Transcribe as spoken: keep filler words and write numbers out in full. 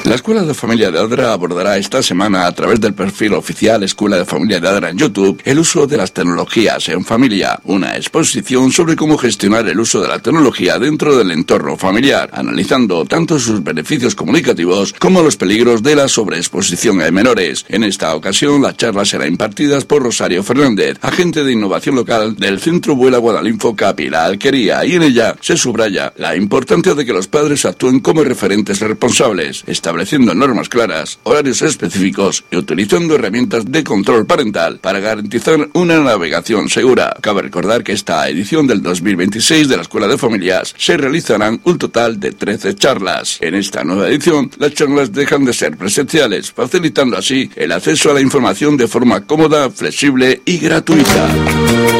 La Escuela de Familia de Adra abordará esta semana, a través del perfil oficial Escuela de Familia de Adra en YouTube, el uso de las tecnologías en familia, una exposición sobre cómo gestionar el uso de la tecnología dentro del entorno familiar, analizando tanto sus beneficios comunicativos como los peligros de la sobreexposición a menores. En esta ocasión, la charla será impartida por Rosario Fernández, agente de innovación local del Centro Vuela Guadalinfo Capi La Alquería, y en ella se subraya la importancia de que los padres actúen como referentes responsables, estableciendo normas claras, horarios específicos y utilizando herramientas de control parental para garantizar una navegación segura. Cabe recordar que esta edición del dos mil veintiséis de la Escuela de Familias se realizarán un total de trece charlas. En esta nueva edición, las charlas dejan de ser presenciales, facilitando así el acceso a la información de forma cómoda, flexible y gratuita.